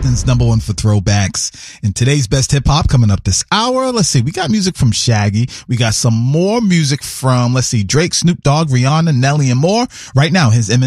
listening's number one for throwbacks. In today's best hip hop coming up this hour, let's see, we got music from Shaggy. We got some more music from, let's see, Drake, Snoop Dogg, Rihanna, Nelly, and more. Right now, his